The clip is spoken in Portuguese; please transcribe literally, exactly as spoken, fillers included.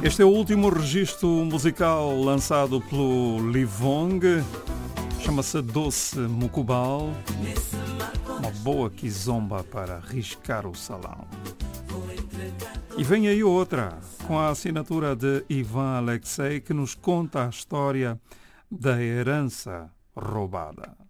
Este é o último registro musical lançado pelo Livong. Chama-se Doce Mucubal. Uma boa quizomba para riscar o salão. E vem aí outra, com a assinatura de Ivan Alexei, que nos conta a história da herança roubada.